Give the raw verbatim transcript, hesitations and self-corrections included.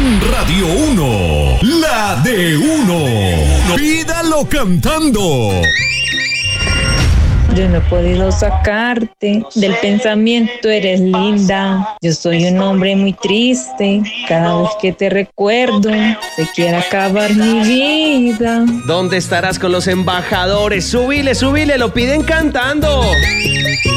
en Radio uno, la de uno. Pídalo cantando. Yo no he podido sacarte del pensamiento, eres linda. Yo soy un hombre muy triste. Cada vez que te recuerdo, se quiere acabar mi vida. ¿Dónde estarás con los embajadores? Subile, subile, lo piden cantando.